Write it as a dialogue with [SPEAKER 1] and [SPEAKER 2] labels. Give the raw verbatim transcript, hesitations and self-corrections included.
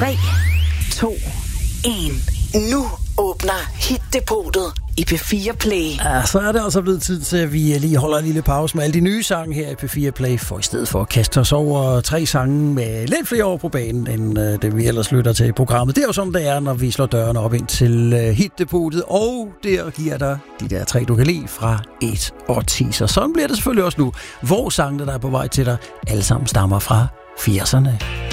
[SPEAKER 1] tre, to, en. Nu åbner Hit-depotet i P fire Play.
[SPEAKER 2] Ja, så er det altså blevet tid til, at vi lige holder en lille pause med alle de nye sange her i P fire Play, for i stedet for at kaste os over tre sange med lidt flere år på banen, end øh, det vi ellers lytter til i programmet. Det er jo sådan, det er, når vi slår dørene op ind til øh, Hit-depotet, og der giver dig de der tre, du kan lide fra et og ti. Så sådan bliver det selvfølgelig også nu, hvor sangene, der er på vej til dig, alle sammen stammer fra firserne.